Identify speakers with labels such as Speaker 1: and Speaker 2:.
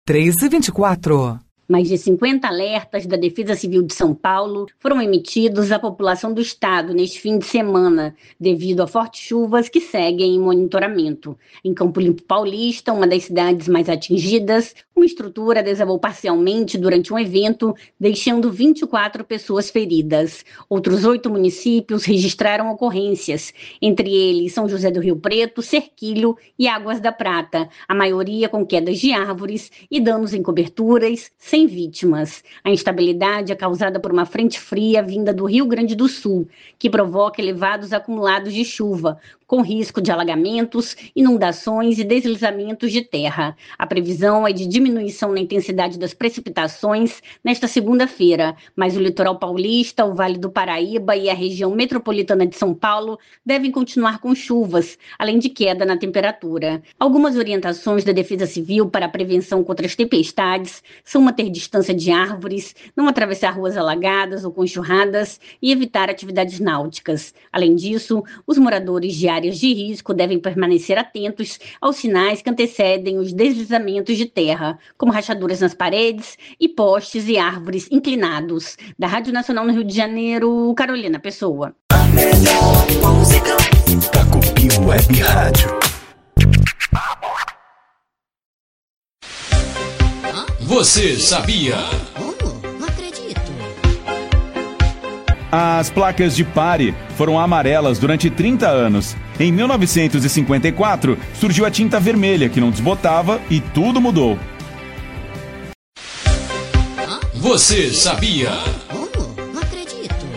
Speaker 1: 3h24.
Speaker 2: Mais de 50 alertas da Defesa Civil de São Paulo foram emitidos à população do estado neste fim de semana, devido a fortes chuvas que seguem em monitoramento. Em Campo Limpo Paulista, uma das cidades mais atingidas, uma estrutura desabou parcialmente durante um evento, deixando 24 pessoas feridas. Outros 8 municípios registraram ocorrências, entre eles São José do Rio Preto, Serquilho e Águas da Prata, a maioria com quedas de árvores e danos em coberturas, sem vítimas. A instabilidade é causada por uma frente fria vinda do Rio Grande do Sul, que provoca elevados acumulados de chuva, com risco de alagamentos, inundações e deslizamentos de terra. A previsão é de diminuição na intensidade das precipitações nesta segunda-feira, mas o litoral paulista, o Vale do Paraíba e a região metropolitana de São Paulo devem continuar com chuvas, além de queda na temperatura. Algumas orientações da Defesa Civil para a prevenção contra as tempestades são manter distância de árvores, não atravessar ruas alagadas ou com enxurradas e evitar atividades náuticas. Além disso, os moradores de áreas de risco devem permanecer atentos aos sinais que antecedem os deslizamentos de terra, como rachaduras nas paredes e postes e árvores inclinados. Da Rádio Nacional no Rio de Janeiro, Carolina Pessoa.
Speaker 3: A melhor música. Cacopi Web Rádio.
Speaker 4: Você sabia?
Speaker 5: Não acredito.
Speaker 6: As placas de pare foram amarelas durante 30 anos. Em 1954, surgiu a tinta vermelha, que não desbotava, e tudo mudou.
Speaker 4: Você sabia?